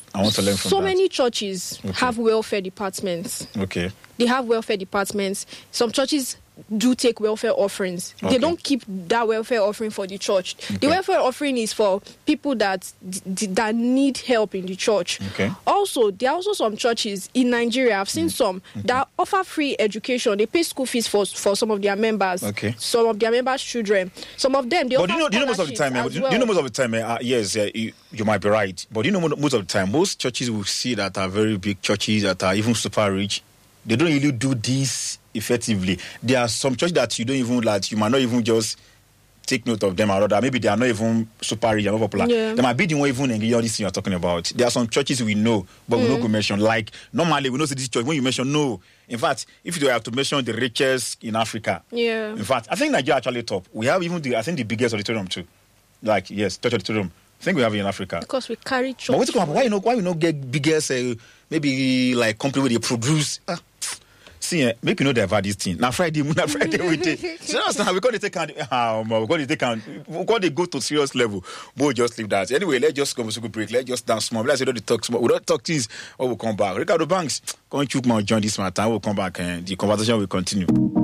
I want to learn from so that. many churches have welfare departments. Okay. They have welfare departments. Some churches do take welfare offerings. Okay. They don't keep that welfare offering for the church. Okay. The welfare offering is for people that need help in the church. Okay. Also, there are also some churches in Nigeria, I've seen some that offer free education. They pay school fees for some of their members. Okay. Some of their members' children. Some of them, they But offer do you know most of the time, scholarships do as you know well. most of the time, yes, you might be right. But you know most of the time, most churches will see that are very big churches that are even super rich. They don't really do this effectively. There are some churches that you don't even you might not even just take note of them or other. Maybe they are not even super rich and not popular. Yeah. They might be the one even engage on this thing you're talking about. There are some churches we know, but we don't go mention. Like normally we know this church. When you mention no. In fact, if you have to mention the richest in Africa, Yeah. in fact, I think Nigeria actually top. We have even the biggest auditorium too. Like yes, church auditorium. I think we have it in Africa. Because we carry church. But what's come up? Why you not get biggest maybe like company where they produce? See, make you know they have this thing. Now Friday we did. So that's now we got to take count. We got to go to serious level. But just leave that. Anyway, let's just go to a break. Let's just dance small. Let's don't talk small. We don't talk things. Or we'll come back. Ricardo Banks, come and join this matter. We'll come back and the conversation will continue.